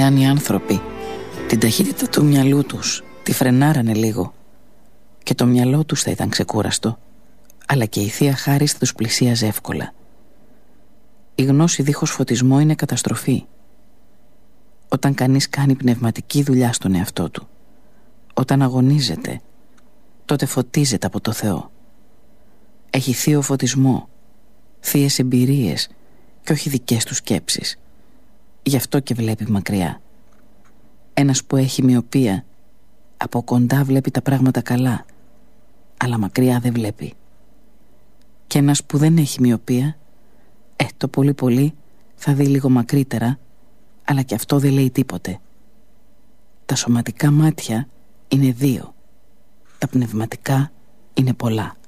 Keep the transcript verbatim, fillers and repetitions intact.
εάν οι άνθρωποι την ταχύτητα του μυαλού τους τη φρενάρανε λίγο, και το μυαλό τους θα ήταν ξεκούραστο, αλλά και η Θεία Χάρις θα τους πλησίαζε εύκολα. Η γνώση δίχως φωτισμό είναι καταστροφή. Όταν κανείς κάνει πνευματική δουλειά στον εαυτό του, όταν αγωνίζεται, τότε φωτίζεται από το Θεό. Έχει θείο φωτισμό, θείες εμπειρίες και όχι δικές του σκέψεις. Γι' αυτό και βλέπει μακριά. Ένας που έχει μυοπία από κοντά βλέπει τα πράγματα καλά, αλλά μακριά δεν βλέπει. Και ένας που δεν έχει μυοπία, ε, το πολύ πολύ θα δει λίγο μακρύτερα, αλλά και αυτό δεν λέει τίποτε. Τα σωματικά μάτια είναι δύο, τα πνευματικά είναι πολλά.